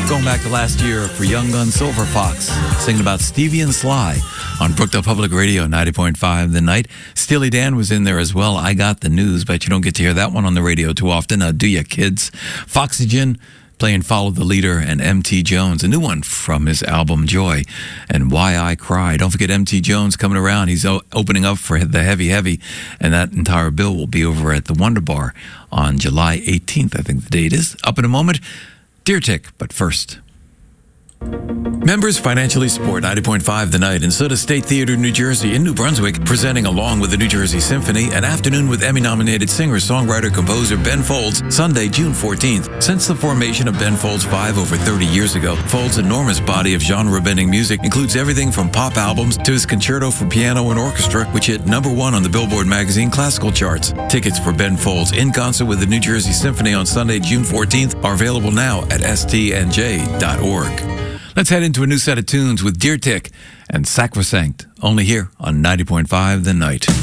Going back to last year for Young Gun Silver Fox, singing about Stevie and Sly on Brookdale Public Radio 90.5 The Night. Steely Dan was in there as well. I Got the News, but you don't get to hear that one on the radio too often. Do ya, kids? Foxygen playing Follow the Leader, and M.T. Jones, a new one from his album Joy, and Why I Cry. Don't forget M.T. Jones coming around. He's opening up for the Heavy, and that entire bill will be over at the Wonder Bar on July 18th, I think the date is. Up in a moment, Deer Tick, but first. Members financially support 90.5 The Night and Soda State Theater, New Jersey in New Brunswick, presenting along with the New Jersey Symphony an afternoon with Emmy-nominated singer, songwriter, composer Ben Folds, Sunday, June 14th. Since the formation of Ben Folds 5 over 30 years ago, Folds' enormous body of genre-bending music includes everything from pop albums to his concerto for piano and orchestra, which hit #1 on the Billboard magazine classical charts. Tickets for Ben Folds in concert with the New Jersey Symphony on Sunday, June 14th are available now at stnj.org. Let's head into a new set of tunes with Deer Tick and Sacrosanct, only here on 90.5 The Night.